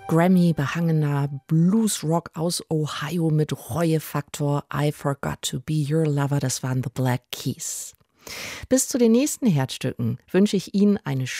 Grammy-behangener Bluesrock aus Ohio mit Reuefaktor. I Forgot to Be Your Lover, das waren The Black Keys. Bis zu den nächsten Herzstücken wünsche ich Ihnen eine